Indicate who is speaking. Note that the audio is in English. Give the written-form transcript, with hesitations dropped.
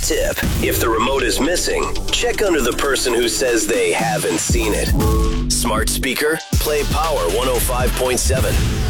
Speaker 1: tip. If the remote is missing, check under the person who says they haven't seen it. Smart speaker, play Power 105.7.